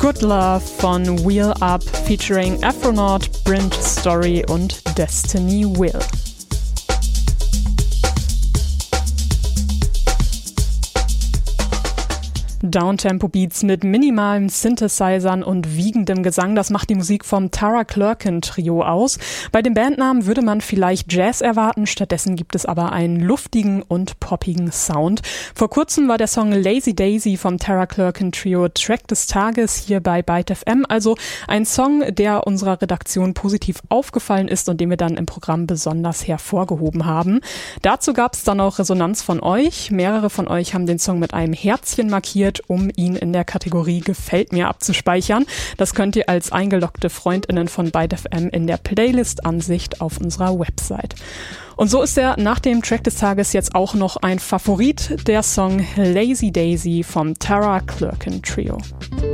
Good Love von Wheel Up featuring Afronaut, Brint Story und Destiny Will. Downtempo-Beats mit minimalen Synthesizern und wiegendem Gesang, das macht die Musik vom Tara Clerkin Trio aus. Bei dem Bandnamen würde man vielleicht Jazz erwarten, stattdessen gibt es aber einen luftigen und poppigen Sound. Vor kurzem war der Song Lazy Daisy vom Tara Clerkin Trio Track des Tages hier bei Byte FM, also ein Song, der unserer Redaktion positiv aufgefallen ist und den wir dann im Programm besonders hervorgehoben haben. Dazu gab es dann auch Resonanz von euch. Mehrere von euch haben den Song mit einem Herzchen markiert, um ihn in der Kategorie Gefällt mir abzuspeichern. Das könnt ihr als eingeloggte FreundInnen von Byte FM in der Playlist-Ansicht auf unserer Website. Und so ist er nach dem Track des Tages jetzt auch noch ein Favorit, der Song Lazy Daisy vom Tara Clerkin Trio.